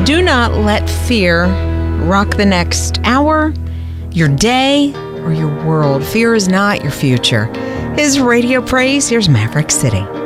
Do not let fear rock the next hour, your day, or your world. Fear is not your future. His Radio Praise, here's Maverick City.